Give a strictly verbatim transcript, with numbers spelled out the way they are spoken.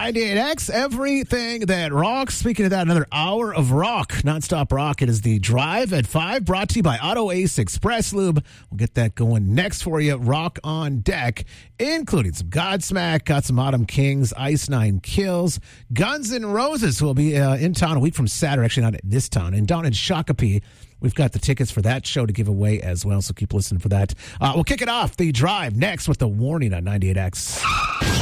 ninety-eight X, everything that rocks. Speaking of that, another hour of rock, nonstop rock. It is the Drive at five, brought to you by Auto Ace Express Lube. We'll get that going next for you. Rock on deck, including some Godsmack, got some Autumn Kings, Ice Nine Kills, Guns N' Roses, who will be uh, in town a week from Saturday, actually not this town, and down in Shakopee. We've got the tickets for that show to give away as well, so keep listening for that. Uh, we'll kick it off, the Drive, next with the Warning on ninety-eight X.